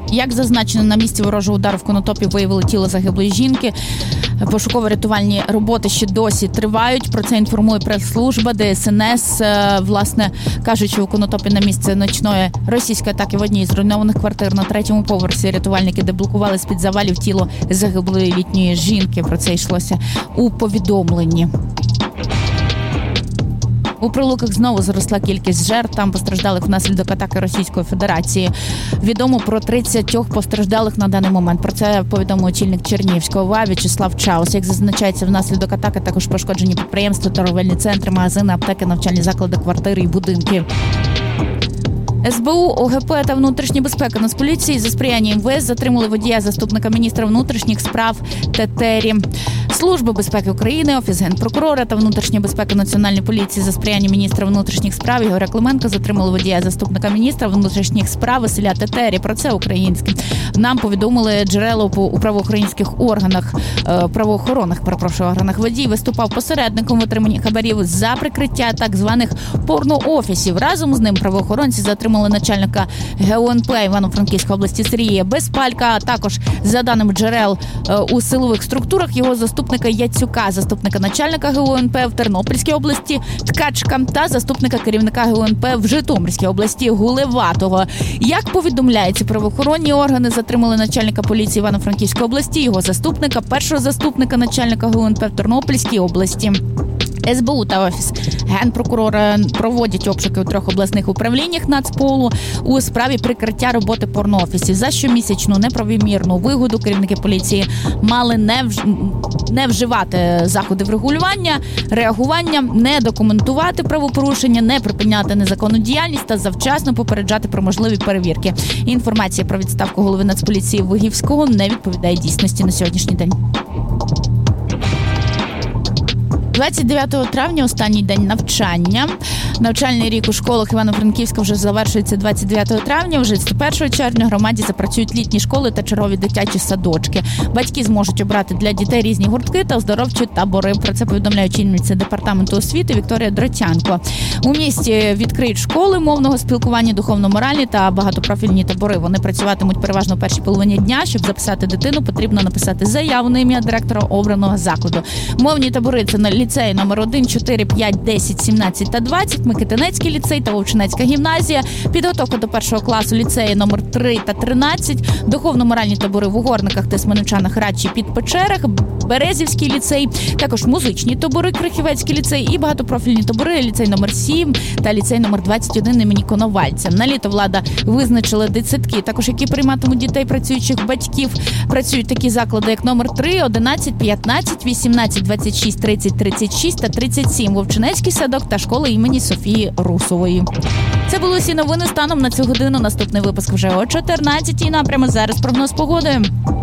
Як зазначено, на місці ворожого удару в Конотопі виявили тіло загиблої жінки. Пошуково-рятувальні роботи ще досі тривають. Про це інформує прес-служба ДСНС. Власне, кажуть, що у Конотопі на місце ночної російської атаки в одній з зруйнованих квартир на 3-му поверсі рятувальники деблокували з-під завалів тіло загиблої літньої жінки. Про це йшлося у повідомленні. У Прилуках знову зросла кількість жертв, там постраждалих внаслідок атаки Російської Федерації. Відомо про 30 постраждалих на даний момент. Про це повідомив очільник Чернігівського ОВА В'ячеслав Чаус. Як зазначається, внаслідок атаки також пошкоджені підприємства, торговельні центри, магазини, аптеки, навчальні заклади, квартири і будинки. СБУ, ОГП та внутрішня безпека Нацполіції за сприяння МВС затримали водія заступника міністра внутрішніх справ Тетері. Служба безпеки України, Офіс Генпрокурора та внутрішня безпека Національної поліції за сприяння міністра внутрішніх справ Ігоря Клименка затримали водія заступника міністра внутрішніх справ Василя Тетері. Про це українським нам повідомили джерела у правоохоронних органах. Водій виступав посередником в отриманні хабарів за прикриття так званих порноофісів. Разом з ним правоохоронці затримали начальника ГУНП Івано-Франківської області Сергія Безпалька, а також, за даними джерел у силових структурах, його заступника Яцюка, заступника начальника ГУНП в Тернопільській області Ткачка та заступника керівника ГУНП в Житомирській області Гулеватого. Як повідомляється, правоохоронні органи затримали начальника поліції Івано-Франківської області, його заступника, першого заступника начальника ГУНП в Тернопільській області. СБУ та Офіс Генпрокурора проводять обшуки у 3 обласних управліннях Нацполу у справі прикриття роботи порноофісів. За щомісячну неправомірну вигоду керівники поліції мали не вживати заходи врегулювання, реагування, не документувати правопорушення, не припиняти незаконну діяльність та завчасно попереджати про можливі перевірки. Інформація про відставку голови Нацполіції Вигівського не відповідає дійсності на сьогоднішній день. 29 травня – останній день навчання. Навчальний рік у школах Івано-Франківська вже завершується 29 травня. Вже з 1 червня в громаді запрацюють літні школи та чергові дитячі садочки. Батьки зможуть обрати для дітей різні гуртки та оздоровчі табори. Про це повідомляє очільниця департаменту освіти Вікторія Дротянко. У місті відкриють школи мовного спілкування, духовно-моральні та багатопрофільні табори. Вони працюватимуть переважно в першій половині дня. Щоб записати дитину, потрібно написати заяву на ім'я директора обраного закладу. Мовні табори – це на ліцеї номер 1, 4, 5, 10, 17 та 20, Микитинецький ліцей та Вовчинецька гімназія, підготовка до 1 класу ліцеї номер 3 та 13, духовно-моральні табори в Угорниках, Тисменичанах, Радчі, Підпечерах, Березівський ліцей, також музичні табори, Крихівецький ліцей і багатопрофільні табори, ліцей номер 7 та ліцей номер 21 імені Коновальця. На літо влада визначила дитсадки, також які прийматимуть дітей працюючих батьків. Працюють такі заклади, як номер 3, 11, 15, 18, 26, 30, 36 та 37, Вовчинецький садок та школа імені Софії Русової. Це були всі новини станом на цю годину. Наступний випуск вже о 14-й. Напрямо зараз прогноз погоди.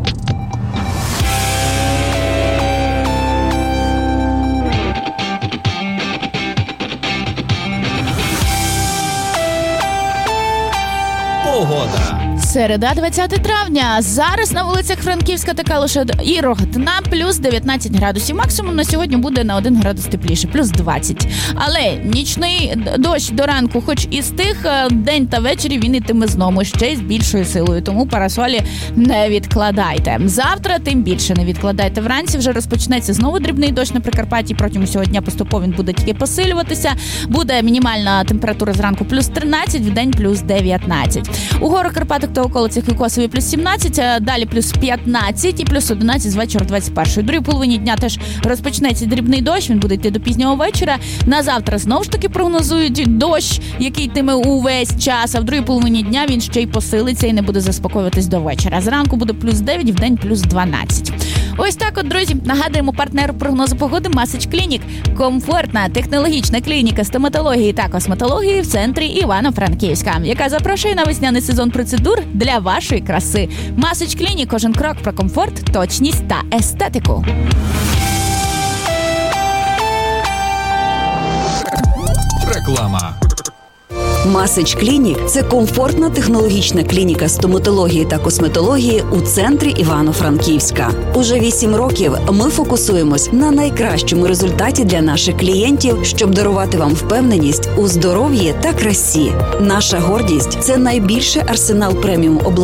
Погода. Середа, 20 травня. Зараз на вулицях Франківська така лише і Рогатина, плюс 19 градусів. Максимум на сьогодні буде на 1 градус тепліше, плюс 20. Але нічний дощ до ранку, хоч і стих, день та ввечері він ітиме знову, ще й з більшою силою. Тому парасолі не відкладайте. Завтра тим більше не відкладайте. Вранці вже розпочнеться знову дрібний дощ на Прикарпатті. Протягом цього дня поступово він буде тільки посилюватися. Буде мінімальна температура зранку плюс 13, вдень плюс 19. У горах Карпаток та околицях Вікосові плюс 17, далі плюс 15 і плюс 11 з вечора 21. У другій половині дня теж розпочнеться дрібний дощ, він буде йти до пізнього вечора. На завтра знову ж таки прогнозують дощ, який йтиме увесь час, а в другій половині дня він ще й посилиться і не буде заспокоюватись до вечора. Зранку буде плюс 9, вдень плюс 12. Ось так от, друзі, нагадуємо партнеру прогнозу погоди Масач Клінік. Комфортна технологічна клініка стоматології та косметології в центрі Івано-Франківська, яка запрошує на весняний сезон процедур для вашої краси. Масач Клінік – кожен крок про комфорт, точність та естетику. Реклама. Масач Клінік – це комфортна технологічна клініка стоматології та косметології у центрі Івано-Франківська. Уже 8 років ми фокусуємось на найкращому результаті для наших клієнтів, щоб дарувати вам впевненість у здоров'ї та красі. Наша гордість – це найбільший арсенал преміум обладнання